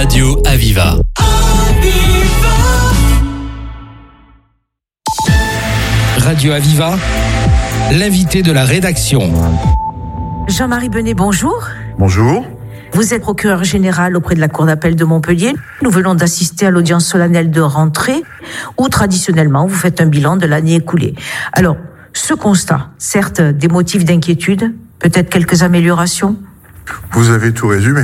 Radio Aviva. Radio Aviva, l'invité de la rédaction. Jean-Marie Benet, bonjour. Bonjour. Vous êtes procureur général auprès de la Cour d'appel de Montpellier. Nous venons d'assister à l'audience solennelle de rentrée où, traditionnellement, vous faites un bilan de l'année écoulée. Alors, ce constat, certes, des motifs d'inquiétude, peut-être quelques améliorations? Vous avez tout résumé.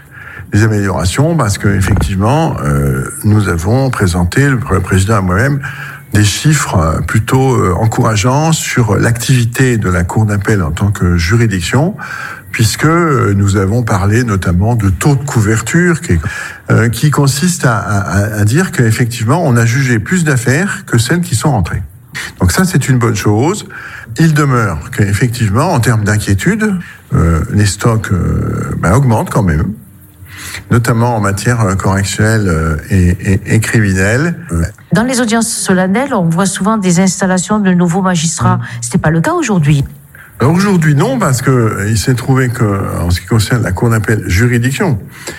Les améliorations, parce que effectivement, nous avons présenté, le président et moi-même, des chiffres plutôt encourageants sur l'activité de la Cour d'appel en tant que juridiction, puisque nous avons parlé notamment de taux de couverture qui consiste à dire qu'effectivement, on a jugé plus d'affaires que celles qui sont rentrées. Donc ça, c'est une bonne chose. Il demeure qu'effectivement, en termes d'inquiétude, les stocks augmentent quand même, notamment en matière correctionnelle et criminelle. Dans les audiences solennelles, on voit souvent des installations de nouveaux magistrats. C'était pas le cas aujourd'hui. Alors aujourd'hui, non, parce que il s'est trouvé que, en ce qui concerne la Cour d'appel juridiction,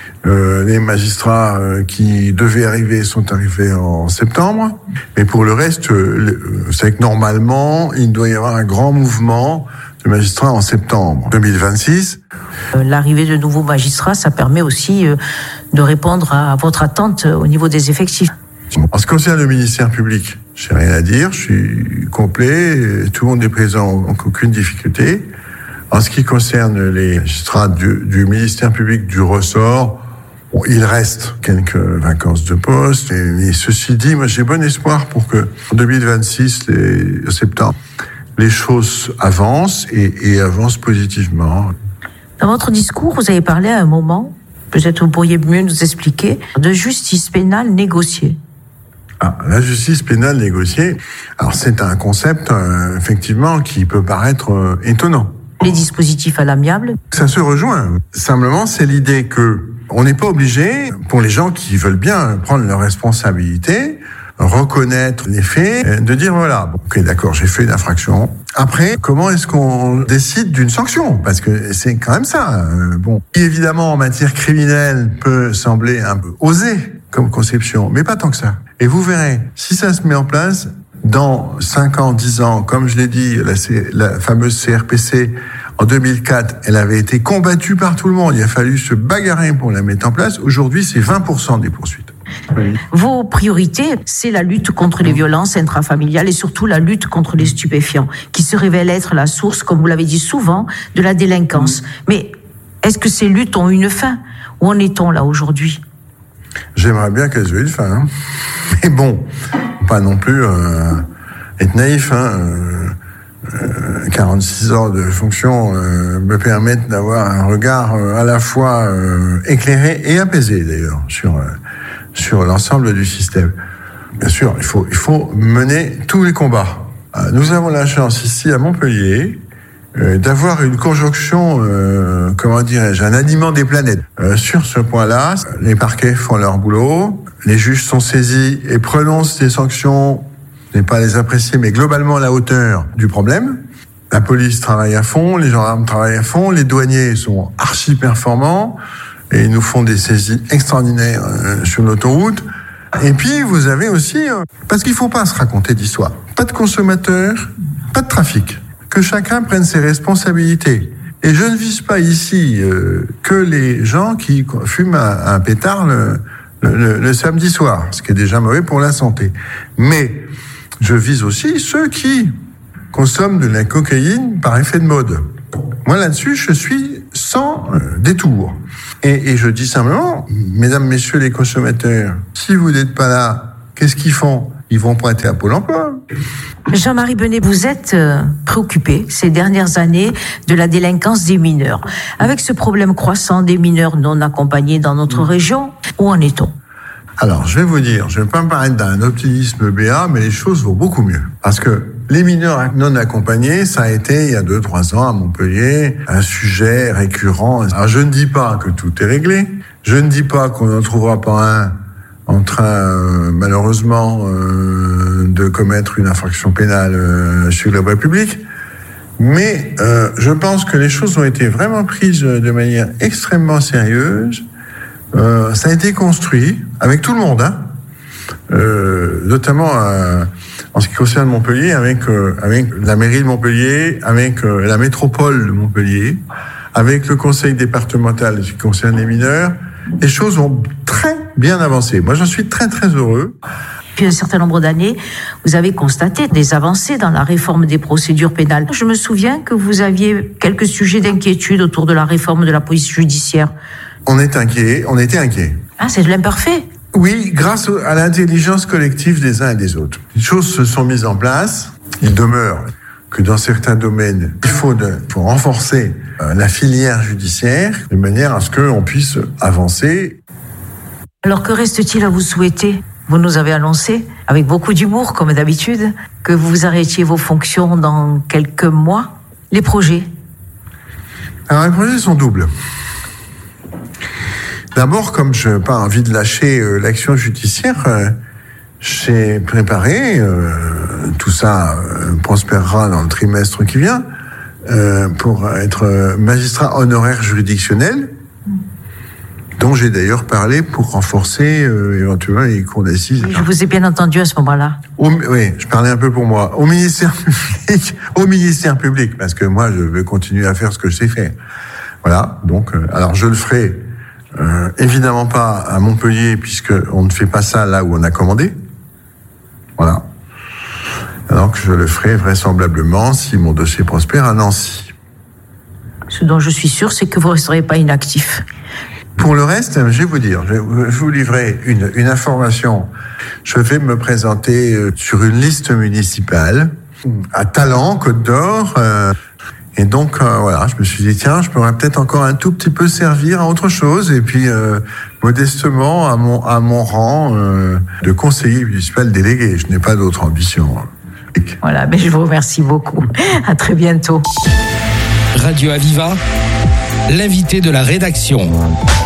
les magistrats qui devaient arriver sont arrivés en septembre. Mais pour le reste, c'est que normalement, il doit y avoir un grand mouvement de magistrats en septembre 2026. L'arrivée de nouveaux magistrats, ça permet aussi de répondre à votre attente au niveau des effectifs. En ce qui concerne le ministère public, j'ai rien à dire, je suis complet, tout le monde est présent, donc aucune difficulté. En ce qui concerne les magistrats du ministère public du ressort, bon, il reste quelques vacances de poste, mais ceci dit, moi j'ai bon espoir pour que en 2026, septembre, les choses avancent et avancent positivement. Dans votre discours, vous avez parlé à un moment, peut-être vous pourriez mieux nous expliquer, de justice pénale négociée. La justice pénale négociée, alors c'est un concept effectivement qui peut paraître étonnant. Les dispositifs à l'amiable. Ça se rejoint. Simplement, c'est l'idée que on n'est pas obligé, pour les gens qui veulent bien prendre leurs responsabilités, reconnaître les faits, de dire voilà, ok, d'accord, j'ai fait une infraction. Après, comment est-ce qu'on décide d'une sanction? Parce que c'est quand même ça. Qui évidemment en matière criminelle peut sembler un peu osé comme conception, mais pas tant que ça. Et vous verrez, si ça se met en place, dans 5 ans, 10 ans, comme je l'ai dit, la fameuse CRPC, en 2004, elle avait été combattue par tout le monde. Il a fallu se bagarrer pour la mettre en place. Aujourd'hui, c'est 20% des poursuites. Oui. Vos priorités, c'est la lutte contre les violences intrafamiliales et surtout la lutte contre les stupéfiants, qui se révèle être la source, comme vous l'avez dit souvent, de la délinquance. Mais est-ce que ces luttes ont une fin? Où en est-on là aujourd'hui? J'aimerais bien qu'elles aient une fin. Hein. Mais bon, pas non plus être naïf. 46 ans de fonction me permettent d'avoir un regard à la fois éclairé et apaisé d'ailleurs sur l'ensemble du système. Bien sûr, il faut mener tous les combats. Nous avons la chance ici à Montpellier d'avoir une conjonction, un alignement des planètes. Sur ce point-là, les parquets font leur boulot, les juges sont saisis et prononcent des sanctions, je n'ai pas à les apprécier, mais globalement à la hauteur du problème. La police travaille à fond, les gendarmes travaillent à fond, les douaniers sont archi performants et ils nous font des saisies extraordinaires sur l'autoroute. Et puis vous avez aussi, parce qu'il ne faut pas se raconter d'histoire, pas de consommateurs, pas de trafic. Que chacun prenne ses responsabilités. Et je ne vise pas ici que les gens qui fument un pétard le samedi soir, ce qui est déjà mauvais pour la santé. Mais je vise aussi ceux qui consomment de la cocaïne par effet de mode. Moi là-dessus, je suis sans détour. Et je dis simplement, mesdames, messieurs les consommateurs, si vous n'êtes pas là, qu'est-ce qu'ils font? Ils vont pointer à Pôle emploi. Jean-Marie Benet, vous êtes préoccupé ces dernières années de la délinquance des mineurs. Avec ce problème croissant des mineurs non accompagnés dans notre région, où en est-on? Alors, je vais vous dire, je ne vais pas me paraître d'un optimisme béat, mais les choses vont beaucoup mieux. Parce que les mineurs non accompagnés, ça a été, il y a 2-3 ans à Montpellier, un sujet récurrent. Alors, je ne dis pas que tout est réglé. Je ne dis pas qu'on n'en trouvera pas un en train, malheureusement, de commettre une infraction pénale sur la voie publique. Mais je pense que les choses ont été vraiment prises de manière extrêmement sérieuse ça a été construit avec tout le monde, hein, notamment en ce qui concerne Montpellier, avec la mairie de Montpellier, avec la métropole de Montpellier, avec le conseil départemental en ce qui concerne les mineurs. Les choses ont très bien avancé. Moi, j'en suis très très heureux. Depuis un certain nombre d'années, vous avez constaté des avancées dans la réforme des procédures pénales. Je me souviens que vous aviez quelques sujets d'inquiétude autour de la réforme de la police judiciaire. On était inquiets. Ah, c'est de l'imparfait. Oui, grâce à l'intelligence collective des uns et des autres. Les choses se sont mises en place. Il demeure que dans certains domaines, il faut renforcer la filière judiciaire de manière à ce qu'on puisse avancer. Alors que reste-t-il à vous souhaiter ? Vous nous avez annoncé, avec beaucoup d'humour comme d'habitude, que vous arrêtiez vos fonctions dans quelques mois. Les projets ? Alors les projets sont doubles. D'abord, comme je n'ai pas envie de lâcher l'action judiciaire, j'ai préparé, tout ça prospérera dans le trimestre qui vient, pour être magistrat honoraire juridictionnel, dont j'ai d'ailleurs parlé pour renforcer éventuellement les cours d'assises. Je vous ai bien entendu à ce moment-là. Oui, je parlais un peu pour moi. Au ministère public, parce que moi, je veux continuer à faire ce que je sais faire. Voilà, donc, alors je le ferai évidemment pas à Montpellier, puisque on ne fait pas ça là où on a commandé. Voilà. Alors que je le ferai vraisemblablement, si mon dossier prospère, à Nancy. Ce dont je suis sûr, c'est que vous ne resterez pas inactif. Pour le reste, je vais vous dire, je vais vous livrer une information. Je vais me présenter sur une liste municipale à Talent, Côte d'Or. Et donc, voilà, je me suis dit, tiens, je pourrais peut-être encore un tout petit peu servir à autre chose. Et puis, modestement, à mon rang de conseiller municipal délégué. Je n'ai pas d'autre ambition. Voilà, mais je vous remercie beaucoup. À très bientôt. Radio Aviva, l'invité de la rédaction.